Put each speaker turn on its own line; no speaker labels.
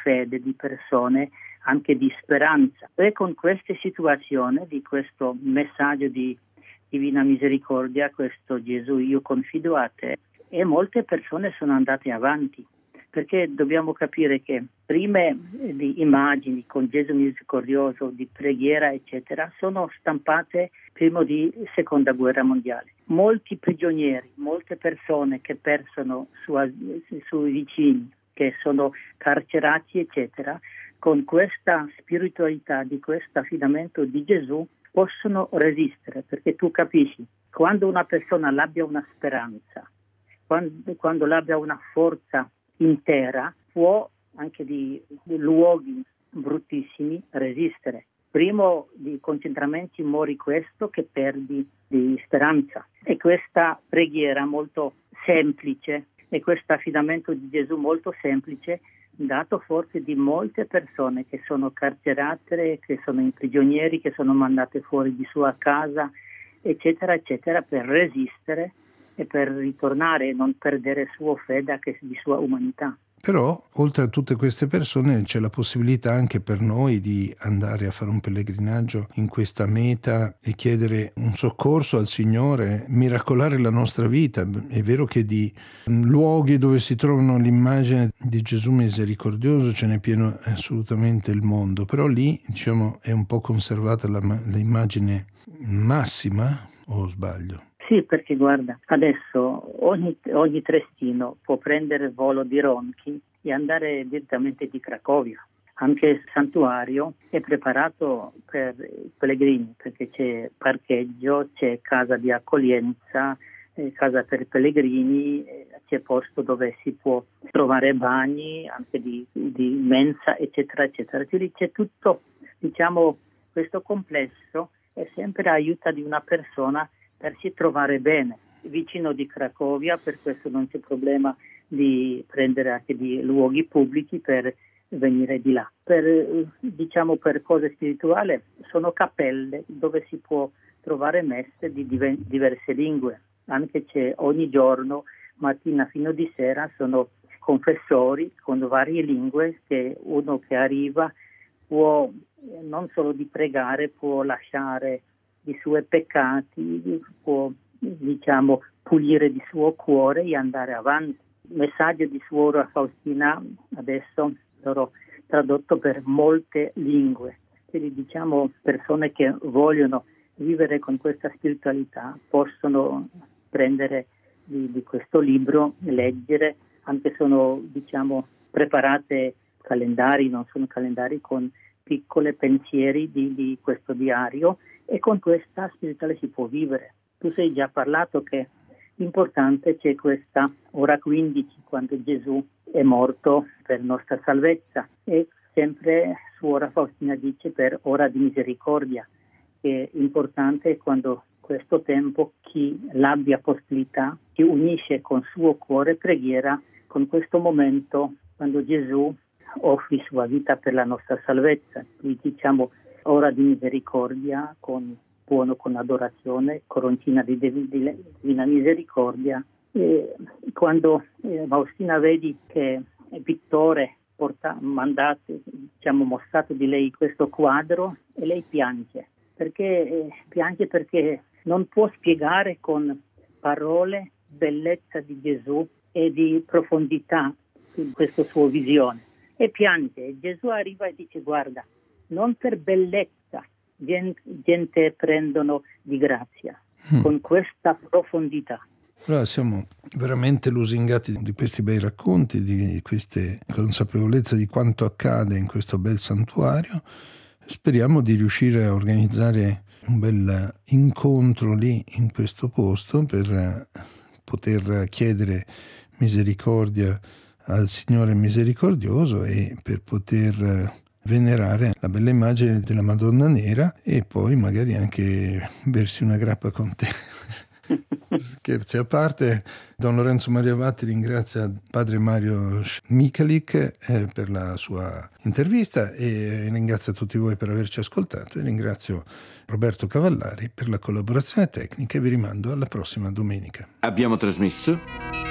fede, di persone, anche di speranza. E con questa situazione, di questo messaggio di Divina Misericordia, questo Gesù, io confido a te, e molte persone sono andate avanti, perché dobbiamo capire che prime di immagini con Gesù misericordioso, di preghiera, eccetera, sono stampate prima di Seconda Guerra Mondiale. Molti prigionieri, molte persone che persero sui vicini, che sono carcerati, eccetera, con questa spiritualità, di questo affidamento di Gesù, possono resistere, perché tu capisci, quando una persona abbia una speranza, quando abbia una forza intera, può anche di luoghi bruttissimi resistere. Primo di concentramenti muori questo che perdi di speranza. E questa preghiera molto semplice e questo affidamento di Gesù molto semplice, dato forse di molte persone che sono carcerate, che sono imprigionieri, che sono mandate fuori di sua casa, eccetera, eccetera, per resistere e per ritornare e non perdere sua fede anche di sua umanità.
Però, oltre a tutte queste persone, c'è la possibilità anche per noi di andare a fare un pellegrinaggio in questa meta e chiedere un soccorso al Signore, miracolare la nostra vita. È vero che di luoghi dove si trovano l'immagine di Gesù misericordioso ce n'è pieno assolutamente il mondo, però lì, diciamo, è un po' conservata l'immagine massima, o sbaglio?
Sì, perché guarda, adesso ogni trestino può prendere il volo di Ronchi e andare direttamente di Cracovia. Anche il santuario è preparato per i pellegrini, perché c'è parcheggio, c'è casa di accoglienza, casa per i pellegrini, c'è posto dove si può trovare bagni, anche di mensa, eccetera, eccetera. Quindi c'è tutto, diciamo, questo complesso è sempre aiuta di una persona per si trovare bene, vicino di Cracovia, per questo non c'è problema di prendere anche di luoghi pubblici per venire di là. Per cose spirituali sono cappelle dove si può trovare messe di diverse lingue, anche c'è ogni giorno, mattina fino di sera, sono confessori con varie lingue che uno che arriva può non solo di pregare, può lasciare i suoi peccati, può pulire il suo cuore e andare avanti. Il messaggio di Suora Faustina adesso sarà tradotto per molte lingue. Quindi persone che vogliono vivere con questa spiritualità possono prendere di questo libro, leggere, anche sono preparate calendari, non sono calendari con piccole pensieri di questo diario, e con questa spiritualità si può vivere. Tu sei già parlato che importante c'è questa ora 15, quando Gesù è morto per nostra salvezza, e sempre Suora Faustina dice per ora di misericordia, che è importante quando questo tempo chi l'abbia possibilità si unisce con suo cuore preghiera con questo momento quando Gesù offre sua vita per la nostra salvezza. Quindi ora di misericordia con adorazione, coroncina di Divina Misericordia. E quando Faustina vedi che il pittore mostrato di lei questo quadro, e lei piange perché non può spiegare con parole bellezza di Gesù e di profondità in questa sua visione, e piange. Gesù arriva e dice: guarda, non per bellezza gente prendono di grazia, con questa profondità.
Allora siamo veramente lusingati di questi bei racconti, di queste consapevolezza di quanto accade in questo bel santuario. Speriamo di riuscire a organizzare un bel incontro lì in questo posto per poter chiedere misericordia al Signore misericordioso e per poter venerare la bella immagine della Madonna Nera e poi magari anche bersi una grappa con te. Scherzi a parte, Don Lorenzo Maria Vatti ringrazia Padre Mario Michalik per la sua intervista e ringrazio tutti voi per averci ascoltato, e ringrazio Roberto Cavallari per la collaborazione tecnica e vi rimando alla prossima domenica.
Abbiamo trasmesso